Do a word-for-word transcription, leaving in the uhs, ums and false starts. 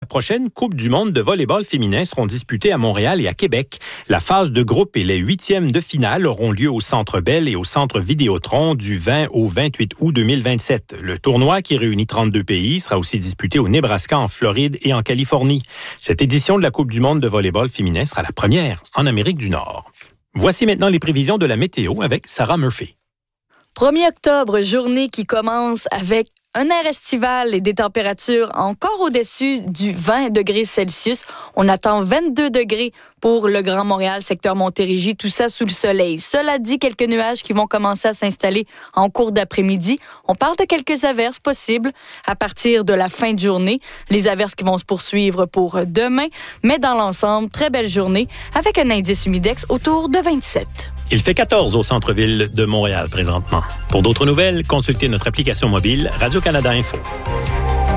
prochaine Coupe du monde de volley-ball féminin seront disputées à Montréal et à Québec. La phase de groupe et les huitièmes de finale auront lieu au Centre Bell et au Centre Vidéotron du vingt au vingt-huit août deux mille vingt-sept. Le tournoi, qui réunit trente-deux pays, sera aussi disputé au Nebraska, en Floride et en Californie. Cette édition de la Coupe du monde de volley-ball féminin sera la première en Amérique du Nord. Voici maintenant les prévisions de la météo avec Sarah Murphy. premier octobre, journée qui commence avec un air estival et des températures encore au-dessus du vingt degrés Celsius. On attend vingt-deux degrés pour le Grand Montréal, secteur Montérégie, tout ça sous le soleil. Cela dit, quelques nuages qui vont commencer à s'installer en cours d'après-midi. On parle de quelques averses possibles à partir de la fin de journée. Les averses qui vont se poursuivre pour demain, mais dans l'ensemble, très belle journée avec un indice humidex autour de vingt-sept. Il fait quatorze au centre-ville de Montréal présentement. Pour d'autres nouvelles, consultez notre application mobile Radio-Canada Info.